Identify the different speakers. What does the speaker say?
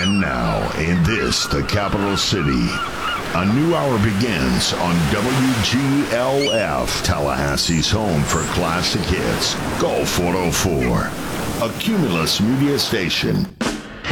Speaker 1: And now, in this, the capital city, a new hour begins on WGLF, Tallahassee's home for classic hits, Gulf 104, a Cumulus media station.